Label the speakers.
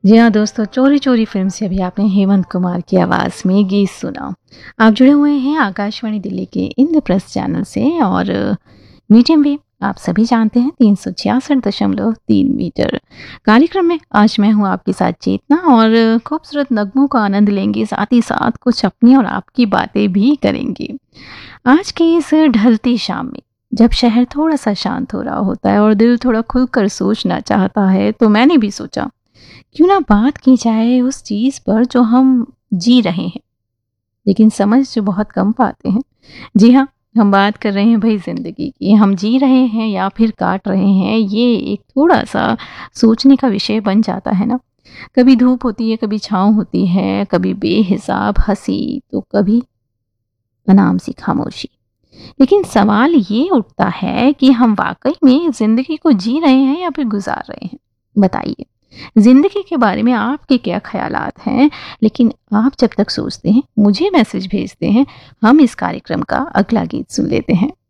Speaker 1: जी हाँ दोस्तों, चोरी चोरी फिल्म से अभी आपने हेमंत कुमार की आवाज़ में गीत सुना। आप जुड़े हुए हैं आकाशवाणी दिल्ली के इंद्रप्रस्थ चैनल से और मीडियम वेव आप सभी जानते हैं 366.3 मीटर। कार्यक्रम में आज मैं हूँ आपके साथ चेतना और खूबसूरत नगमों का आनंद लेंगे, साथ ही साथ कुछ अपनी और आपकी बातें भी करेंगे। आज की इस ढलती शाम में जब शहर थोड़ा सा शांत हो रहा होता है और दिल थोड़ा खुलकर सोचना चाहता है, तो मैंने भी सोचा क्यों ना बात की जाए उस चीज पर जो हम जी रहे हैं लेकिन समझ जो बहुत कम पाते हैं। जी हाँ, हम बात कर रहे हैं भाई जिंदगी की। हम जी रहे हैं या फिर काट रहे हैं, ये एक थोड़ा सा सोचने का विषय बन जाता है ना। कभी धूप होती है, कभी छाँव होती है, कभी बेहिसाब हंसी, तो कभी अनाम सी खामोशी। लेकिन सवाल ये उठता है कि हम वाकई में जिंदगी को जी रहे हैं या फिर गुजार रहे हैं। बताइए, जिंदगी के बारे में आपके क्या ख्यालात हैं? लेकिन आप जब तक सोचते हैं, मुझे मैसेज भेजते हैं, हम इस कार्यक्रम का अगला गीत सुन लेते हैं।